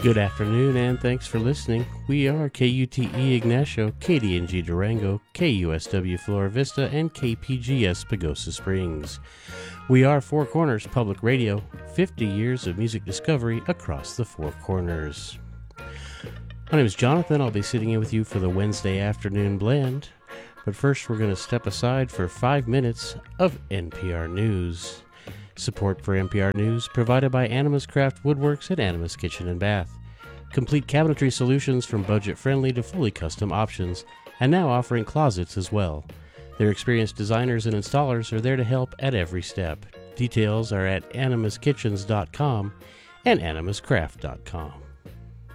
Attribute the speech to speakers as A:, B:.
A: Good afternoon, and thanks for listening. We are KUTE Ignacio, KDNG Durango, KUSW Flora Vista, and KPGS Pagosa Springs. We are Four Corners Public Radio, 50 years of music discovery across the Four Corners. My name is Jonathan. I'll be sitting in with you for the Wednesday afternoon blend. But first, we're going to step aside for 5 minutes of NPR News. Support for NPR News provided by Animas Craft Woodworks at Animas Kitchen and Bath. Complete cabinetry solutions from budget-friendly to fully custom options, and now offering closets as well. Their experienced designers and installers are there to help at every step. Details are at animaskitchens.com and animascraft.com.